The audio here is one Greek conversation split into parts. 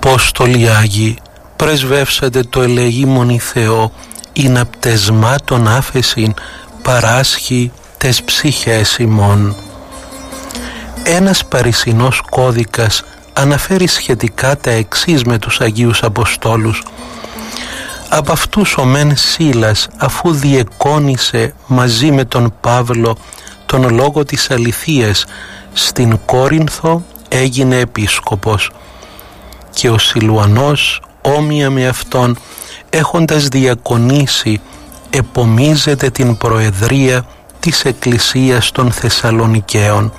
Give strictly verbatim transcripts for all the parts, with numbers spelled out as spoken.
Απόστολοι Άγιοι, πρεσβεύσατε το ελεήμονι Θεό, ειν απτεσμάτων άφεσιν παράσχει τες ψυχές ημών. Ένας παρισινός κώδικας αναφέρει σχετικά τα εξής με τους Αγίους Αποστόλους. Από αυτούς ο μεν Σίλας, αφού διεκόνησε μαζί με τον Παύλο τον λόγο της αληθείας στην Κόρινθο, έγινε επίσκοπος, και ο Σιλουανός όμοια με αυτόν, έχοντας διακονήσει, επομίζεται την προεδρία της Εκκλησίας των Θεσσαλονικαίων.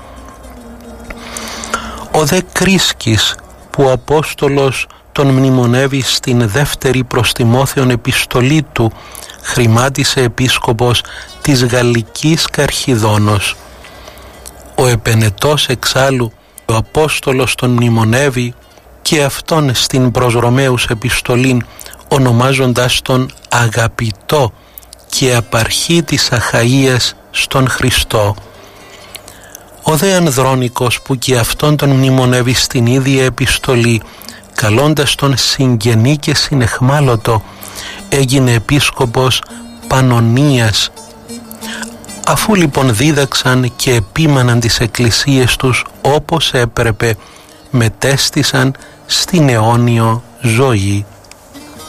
Ο δε Κρίσκης, που ο Απόστολος τον μνημονεύει στην δεύτερη προς Τιμόθεον επιστολή του, χρημάτισε επίσκοπος της Γαλλικής Καρχιδόνος. Ο επενετός εξάλλου, ο Απόστολος τον μνημονεύει και αυτόν στην προς Ρωμαίους επιστολήν, ονομάζοντας τον αγαπητό και απαρχή της Αχαΐας στον Χριστό. Ο δε Ανδρώνικος, που και αυτόν τον μνημονεύει στην ίδια επιστολή, καλώντας τον συγγενή και συνεχμάλωτο, έγινε επίσκοπος Πανωνίας. Αφού λοιπόν δίδαξαν και επίμαναν τις εκκλησίες τους όπως έπρεπε, μετέστησαν στην αιώνιο ζωή.